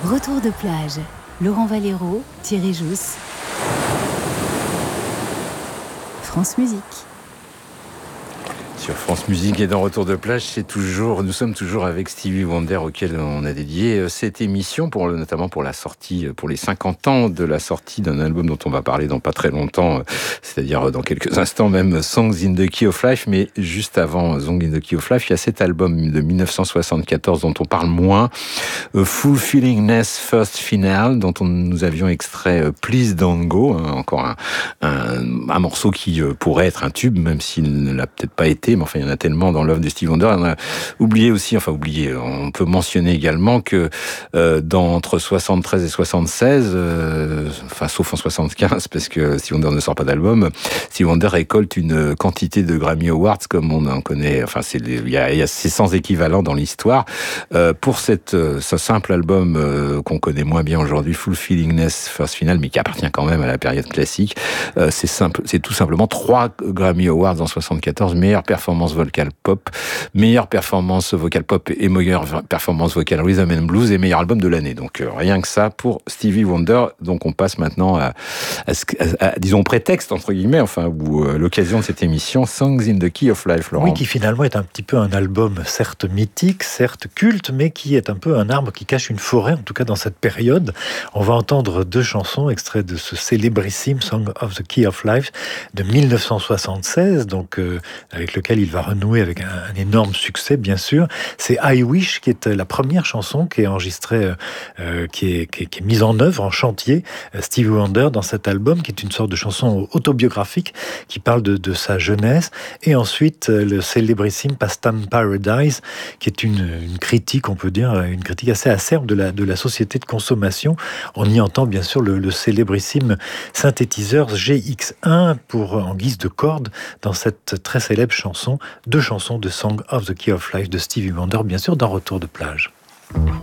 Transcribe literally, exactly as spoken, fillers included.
Retour de plage. Laurent Valero, Thierry Jousse. France Musique. Sur France Musique et dans Retour de plage, c'est toujours, nous sommes toujours avec Stevie Wonder auquel on a dédié cette émission, pour, notamment pour la sortie, pour les cinquante ans de la sortie d'un album dont on va parler dans pas très longtemps, c'est-à-dire dans quelques instants même, Songs in the Key of Life. Mais juste avant Songs in the Key of Life, il y a cet album de dix-neuf cent soixante-quatorze dont on parle moins, Fulfillingness First Final, dont on, nous avions extrait Please Don't Go, hein, encore un, un, un morceau qui pourrait être un tube, même s'il ne l'a peut-être pas été. Mais enfin, il y en a tellement dans l'œuvre de Stevie Wonder. On a oublié aussi, enfin oublié, on peut mentionner également que euh, dans, entre soixante-treize et soixante-seize, euh, enfin sauf en soixante-quinze, parce que Stevie Wonder ne sort pas d'album, Stevie Wonder récolte une quantité de Grammy Awards comme on en connaît, enfin c'est, il y a, il y a c'est sans équivalent dans l'histoire. Euh, pour cette, ce simple album euh, qu'on connaît moins bien aujourd'hui, Fulfillingness First Final, mais qui appartient quand même à la période classique, euh, c'est simple, c'est tout simplement trois Grammy Awards en soixante-quatorze, meilleure performance vocal pop, meilleure performance vocal pop et meilleure performance vocal rhythm and blues et meilleur album de l'année. Donc euh, rien que ça pour Stevie Wonder. Donc on passe maintenant à, à, à, à disons prétexte entre guillemets, enfin ou euh, l'occasion de cette émission, Songs in the Key of Life, Laurent. Oui, qui finalement est un petit peu un album certes mythique, certes culte, mais qui est un peu un arbre qui cache une forêt, en tout cas dans cette période. On va entendre deux chansons extraits de ce célébrissime Song of the Key of Life de dix-neuf cent soixante-seize, donc euh, avec lequel il va renouer avec un, un énorme succès, bien sûr. C'est I Wish, qui est la première chanson qui est enregistrée, euh, qui, est, qui, est, qui est mise en œuvre, en chantier, euh, Stevie Wonder, dans cet album, qui est une sorte de chanson autobiographique qui parle de, de sa jeunesse. Et ensuite, euh, le célébrissime Pastime Paradise, qui est une, une critique, on peut dire, une critique assez acerbe de la, de la société de consommation. On y entend, bien sûr, le, le célébrissime synthétiseur G X un pour, en guise de corde dans cette très célèbre chanson, deux chansons de Song of the Key of Life de Stevie Wonder, bien sûr, dans Retour de plage.